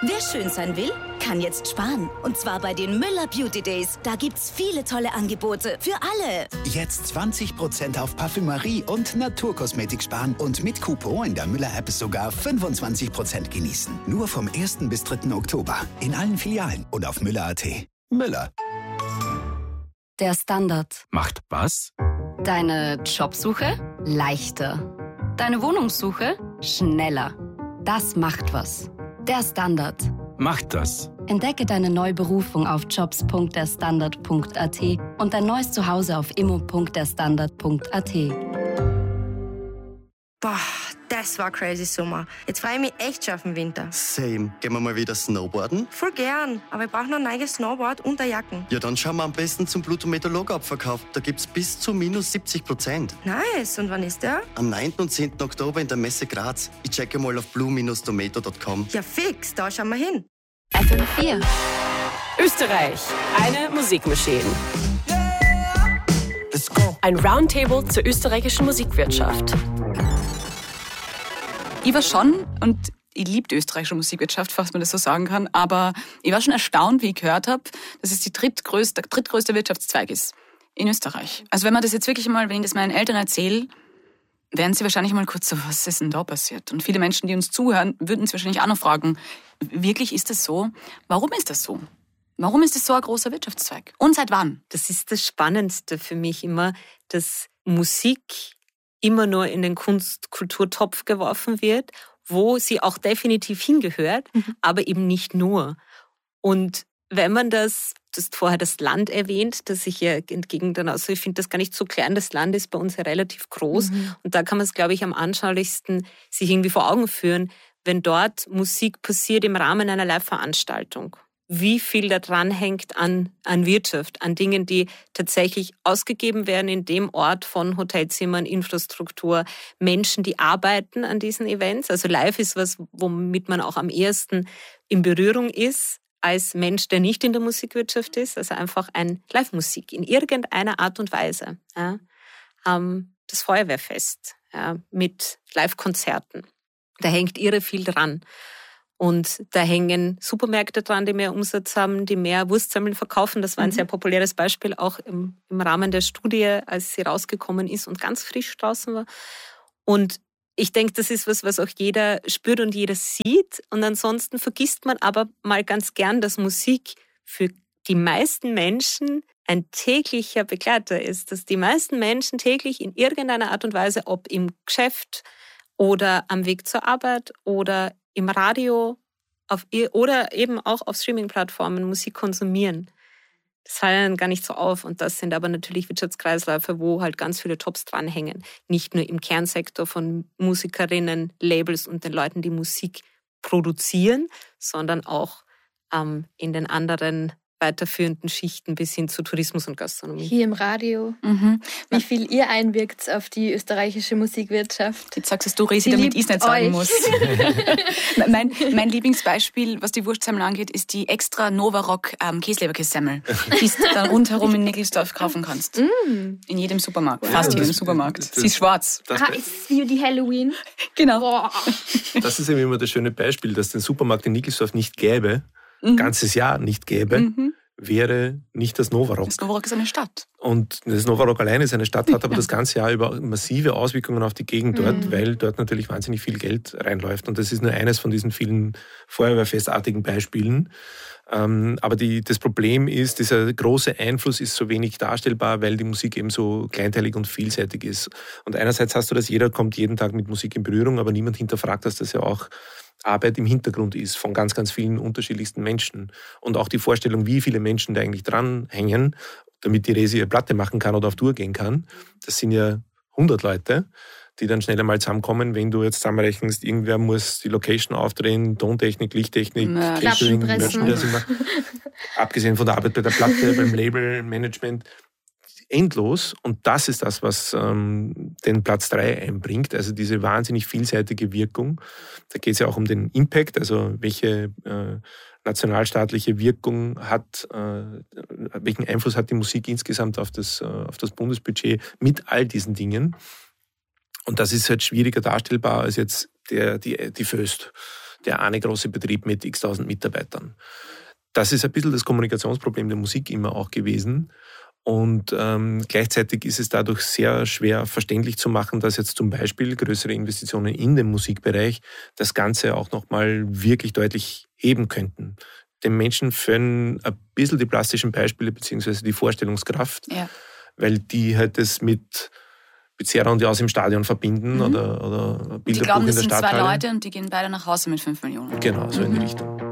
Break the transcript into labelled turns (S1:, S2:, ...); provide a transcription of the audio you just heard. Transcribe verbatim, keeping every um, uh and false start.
S1: Wer schön sein will, kann jetzt sparen. Und zwar bei den Müller Beauty Days. Da gibt's viele tolle Angebote für alle.
S2: Jetzt zwanzig Prozent auf Parfümerie und Naturkosmetik sparen und mit Coupon in der Müller-App sogar fünfundzwanzig Prozent genießen. Nur vom ersten bis dritten Oktober. In allen Filialen und auf müller punkt at. Müller.
S3: Der Standard.
S4: Macht was?
S3: Deine Jobsuche leichter. Deine Wohnungssuche schneller. Das macht was. Der Standard.
S4: Macht das.
S3: Entdecke deine neue Berufung auf jobs punkt der standard punkt at und dein neues Zuhause auf immo punkt der standard punkt at.
S5: Boah, das war crazy Sommer. Jetzt freue ich mich echt schon auf den Winter.
S6: Same. Gehen wir mal wieder snowboarden?
S5: Voll gern, aber ich brauche noch ein neues Snowboard und eine Jacken.
S6: Ja, dann schauen wir am besten zum Pluto-Meteorolog-Abverkauf. Da gibt's bis zu minus siebzig Prozent.
S5: Nice, und wann ist der?
S6: Am neunten und zehnten Oktober in der Messe Graz. Ich checke mal auf blue Bindestrich tomato punkt com.
S5: Ja fix, da schauen wir hin.
S3: F M vier.
S7: Österreich, eine Musikmaschine.
S6: Let's go.
S7: Ein Roundtable zur österreichischen Musikwirtschaft.
S8: Ich war schon, und ich liebe die österreichische Musikwirtschaft, falls man das so sagen kann, aber ich war schon erstaunt, wie ich gehört habe, dass es die drittgrößte, der drittgrößte Wirtschaftszweig ist in Österreich. Also wenn man das jetzt wirklich mal, wenn ich das meinen Eltern erzähle, werden sie wahrscheinlich mal kurz so, was ist denn da passiert? Und viele Menschen, die uns zuhören, würden sich wahrscheinlich auch noch fragen, wirklich ist das so? Warum ist das so? Warum ist das so ein großer Wirtschaftszweig? Und seit wann?
S9: Das ist das Spannendste für mich immer, dass Musik immer nur in den Kunst-Kulturtopf geworfen wird, wo sie auch definitiv hingehört, mhm. aber eben nicht nur. Und wenn man das, du hast vorher das Land erwähnt, das ich ja entgegen dann, also ich finde das gar nicht so klein, das Land ist bei uns ja relativ groß mhm. und da kann man es, glaube ich, am anschaulichsten sich irgendwie vor Augen führen, wenn dort Musik passiert im Rahmen einer Live-Veranstaltung. Wie viel da dran hängt an, an Wirtschaft, an Dingen, die tatsächlich ausgegeben werden in dem Ort von Hotelzimmern, Infrastruktur, Menschen, die arbeiten an diesen Events. Also live ist was, womit man auch am ehesten in Berührung ist als Mensch, der nicht in der Musikwirtschaft ist. Also einfach ein Live-Musik in irgendeiner Art und Weise. Ja. Ähm, das Feuerwehrfest ja, mit Live-Konzerten. Da hängt irre viel dran. Und da hängen Supermärkte dran, die mehr Umsatz haben, die mehr Wurstsemmeln verkaufen. Das war ein mhm. sehr populäres Beispiel auch im, im Rahmen der Studie, als sie rausgekommen ist und ganz frisch draußen war. Und ich denke, das ist was, was auch jeder spürt und jeder sieht. Und ansonsten vergisst man aber mal ganz gern, dass Musik für die meisten Menschen ein täglicher Begleiter ist. Dass die meisten Menschen täglich in irgendeiner Art und Weise, ob im Geschäft oder am Weg zur Arbeit oder im Radio auf, oder eben auch auf Streaming-Plattformen Musik konsumieren. Das fallen gar nicht so auf. Und das sind aber natürlich Wirtschaftskreisläufe, wo halt ganz viele Jobs dranhängen. Nicht nur im Kernsektor von Musikerinnen, Labels und den Leuten, die Musik produzieren, sondern auch ähm, in den anderen weiterführenden Schichten bis hin zu Tourismus und Gastronomie.
S10: Hier im Radio, mhm. wie viel ihr einwirkt auf die österreichische Musikwirtschaft.
S8: Jetzt sagst du, Resi, damit ich es nicht sagen muss. mein, mein Lieblingsbeispiel, was die Wurstsemmel angeht, ist die extra Novarock ähm, Käsleberkässemmel, die du dann rundherum in Nickelsdorf kaufen kannst. Mm. In jedem Supermarkt, fast ja, jedem Supermarkt. Das, Sie ist schwarz.
S10: Das, das ah, ist wie die Halloween.
S8: Genau.
S10: Boah.
S4: Das ist eben immer das schöne Beispiel, dass es den Supermarkt in Nickelsdorf nicht gäbe, mhm. ganzes Jahr nicht gäbe, mhm. wäre nicht das Novarock.
S8: Das Novarock ist eine Stadt.
S4: Und das Novarock alleine ist eine Stadt, hat aber das ganze Jahr über massive Auswirkungen auf die Gegend dort, mhm. weil dort natürlich wahnsinnig viel Geld reinläuft. Und das ist nur eines von diesen vielen Feuerwehrfestartigen Beispielen. Ähm, aber die, das Problem ist, dieser große Einfluss ist so wenig darstellbar, weil die Musik eben so kleinteilig und vielseitig ist. Und einerseits hast du das, jeder kommt jeden Tag mit Musik in Berührung, aber niemand hinterfragt, dass das ja auch Arbeit im Hintergrund ist von ganz, ganz vielen unterschiedlichsten Menschen. Und auch die Vorstellung, wie viele Menschen da eigentlich dranhängen, damit die Resi ihre Platte machen kann oder auf Tour gehen kann, das sind ja hundert Leute, die dann schnell einmal zusammenkommen, wenn du jetzt zusammenrechnest, irgendwer muss die Location aufdrehen, Tontechnik, Lichttechnik,
S10: ja, Catering, Merchandising,
S4: abgesehen von der Arbeit bei der Platte, beim Labelmanagement, endlos. Und das ist das, was ähm, den Platz drei einbringt, also diese wahnsinnig vielseitige Wirkung. Da geht es ja auch um den Impact, also welche äh, nationalstaatliche Wirkung hat, äh, welchen Einfluss hat die Musik insgesamt auf das, äh, auf das Bundesbudget mit all diesen Dingen. Und das ist halt schwieriger darstellbar als jetzt der, die, die Föst, der eine große Betrieb mit x tausend Mitarbeitern. Das ist ein bisschen das Kommunikationsproblem der Musik immer auch gewesen. Und ähm, gleichzeitig ist es dadurch sehr schwer verständlich zu machen, dass jetzt zum Beispiel größere Investitionen in den Musikbereich das Ganze auch nochmal wirklich deutlich heben könnten. Den Menschen fehlen ein bisschen die plastischen Beispiele beziehungsweise die Vorstellungskraft, ja. weil die halt das mit Pizzerra und Jaus im Stadion verbinden mhm. oder, oder Bilderbuch in der Stadthalle.
S8: Die glauben, das sind zwei Leute und die gehen beide nach Hause mit fünf Millionen.
S4: Genau, so in die Richtung.